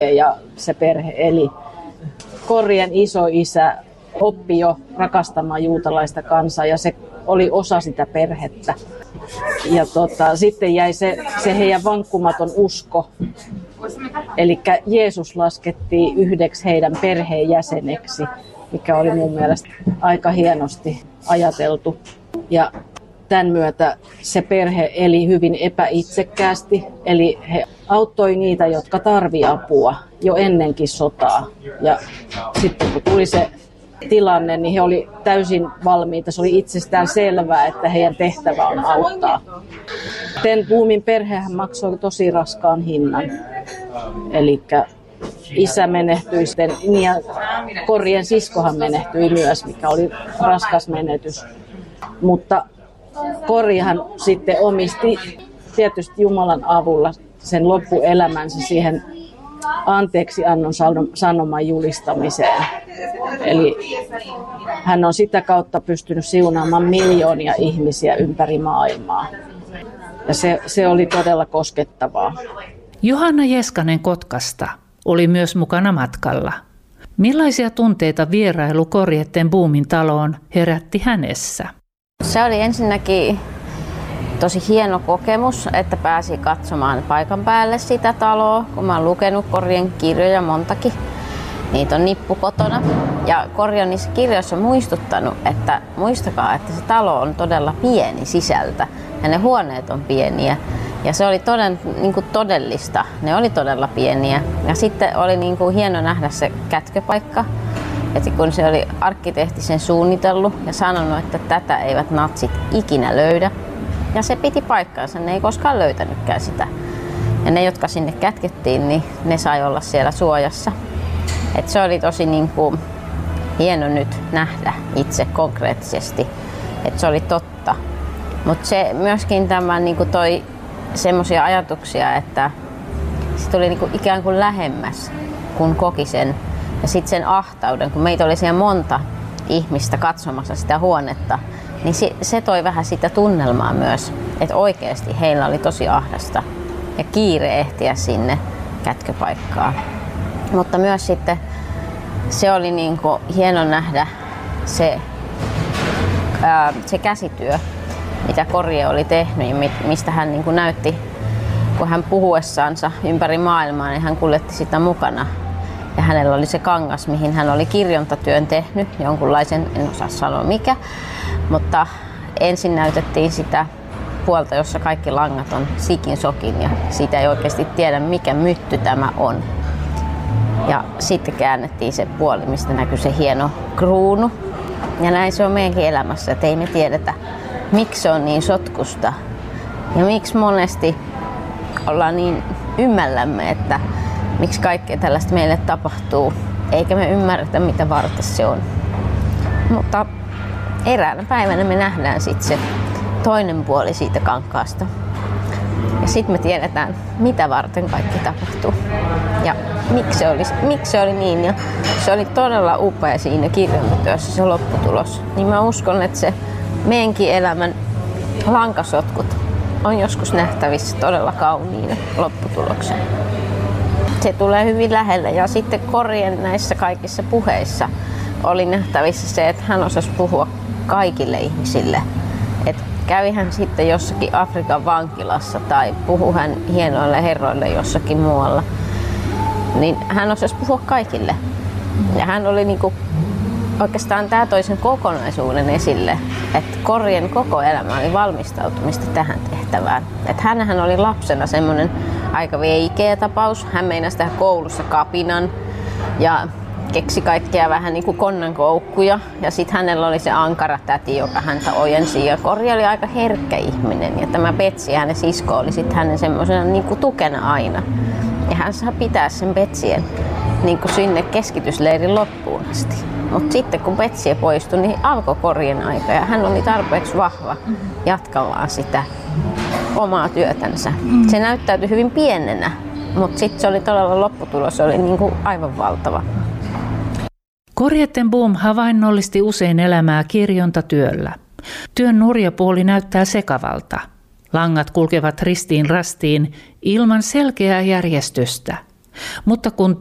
ja se perhe eli. Korien isoisä oppi jo rakastamaan juutalaista kansaa ja se oli osa sitä perhettä. Ja sitten jäi se heidän vankkumaton usko. Eli Jeesus laskettiin yhdeksi heidän perheenjäseneksi, mikä oli mun mielestä aika hienosti ajateltu. Ja tämän myötä se perhe eli hyvin epäitsekkäästi, eli he auttoi niitä, jotka tarvitsi apua jo ennenkin sotaa. Ja sitten kun tuli se tilanne, niin he oli täysin valmiita. Se oli itsestään selvää, että heidän tehtävä on auttaa. Ten Boomin perhehän maksoi tosi raskaan hinnan. Eli isä menehtyi sitten, ja Korien siskohan menehtyi myös, mikä oli raskas menetys. Mutta Korihan sitten omisti tietysti Jumalan avulla sen loppuelämänsä siihen anteeksiannon sanoman julistamiseen. Eli hän on sitä kautta pystynyt siunaamaan miljoonia ihmisiä ympäri maailmaa. Ja se oli todella koskettavaa. Johanna Jeskanen Kotkasta oli myös mukana matkalla. Millaisia tunteita vierailu Corrie ten Boomin taloon herätti hänessä? Se oli ensinnäkin tosi hieno kokemus, että pääsi katsomaan paikan päälle sitä taloa, kun mä oon lukenut Corrien kirjoja montakin. Niitä on nippu kotona. Ja Corrie on niissä kirjoissa muistuttanut, että muistakaa, että se talo on todella pieni sisältä ja ne huoneet on pieniä. Ja se oli todellista. Ne oli todella pieniä. Ja sitten oli hieno nähdä se kätköpaikka. Että kun se oli arkkitehti sen suunnitellut ja sanonut, että tätä eivät natsit ikinä löydä. Ja se piti paikkaansa, ne ei koskaan löytänytkään sitä. Ja ne, jotka sinne kätkettiin, niin ne sai olla siellä suojassa. Et se oli tosi hieno nyt nähdä itse konkreettisesti, että se oli totta. Mutta se myöskin tämä toi semmoisia ajatuksia, että se tuli ikään kuin lähemmäs, kun koki sen. Ja sitten sen ahtauden, kun meitä oli siellä monta ihmistä katsomassa sitä huonetta, niin se toi vähän sitä tunnelmaa myös, että oikeasti heillä oli tosi ahdasta ja kiire ehtiä sinne kätköpaikkaan. Mutta myös sitten se oli hieno nähdä se käsityö, mitä Corrie oli tehnyt ja mistä hän näytti, kun hän puhuessaansa ympäri maailmaa, niin hän kuljetti sitä mukana. Ja hänellä oli se kangas, mihin hän oli kirjontatyön tehnyt, jonkunlaisen, en osaa sanoa mikä, mutta ensin näytettiin sitä puolta, jossa kaikki langat on sikin sokin ja siitä ei oikeasti tiedä, mikä mytty tämä on. Ja sitten käännettiin se puoli, mistä näkyy se hieno kruunu. Ja näin se on meidänkin elämässä, että ei me tiedetä, miksi se on niin sotkusta ja miksi monesti ollaan niin ymmällämme, että miksi kaikkea tällaista meille tapahtuu, eikä me ymmärretä, mitä varten se on. Mutta eräänä päivänä me nähdään sitten se toinen puoli siitä kankaasta. Ja sitten me tiedetään, mitä varten kaikki tapahtuu ja miksi se oli niin. Ja se oli todella upea siinä kirjontatyössä se lopputulos. Niin mä uskon, että se meidänkin elämän lankasotkut on joskus nähtävissä todella kauniina lopputuloksen. Se tulee hyvin lähelle ja sitten Corrien näissä kaikissa puheissa oli nähtävissä se, että hän osasi puhua kaikille ihmisille. Että kävi hän sitten jossakin Afrikan vankilassa tai puhui hän hienoille herroille jossakin muualla, niin hän osasi puhua kaikille. Ja hän oli oikeastaan tämä toisen kokonaisuuden esille, että Corrien koko elämä oli valmistautumista tähän tehtävään. Että hänhän oli lapsena semmoinen aika veikeä tapaus. Hän meinasi tehdä koulussa kapinan ja keksi kaikkea vähän konnankoukkuja. Ja sitten hänellä oli se ankara täti, joka häntä ojensi. Ja Corrie oli aika herkkä ihminen ja tämä Betsi, hänen sisko, oli sitten hänen semmoisena tukena aina. Ja hän saa pitää sen Betsien sinne keskitysleirin loppuun asti. Mutta sitten kun Betsi poistui, niin alkoi Corrien aika ja hän oli tarpeeksi vahva jatkamaan sitä omaa työtänsä. Se näyttäytyi hyvin pienenä, mutta sitten se oli todella lopputulos, se oli aivan valtava. Corrie ten Boom havainnollisti usein elämää kirjontatyöllä. Työn nurja puoli näyttää sekavalta. Langat kulkevat ristiin rastiin ilman selkeää järjestystä. Mutta kun